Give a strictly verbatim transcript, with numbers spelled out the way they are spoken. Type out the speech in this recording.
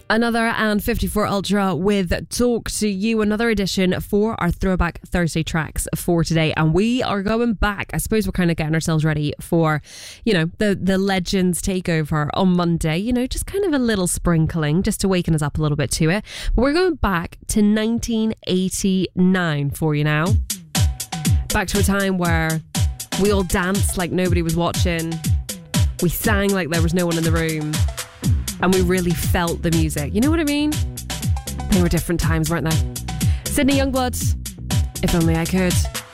Another and fifty-four Ultra with Talk to You, another edition for our Throwback Thursday tracks for today. And we are going back. I suppose we're kind of getting ourselves ready for, you know, the, the Legends takeover on Monday. You know, just kind of a little sprinkling just to waken us up a little bit to it. But we're going back to nineteen eighty-nine for you now. Back to a time where we all danced like nobody was watching. We sang like there was no one in the room. And we really felt the music. You know what I mean? They were different times, weren't they? Sydney Youngblood, If Only I Could.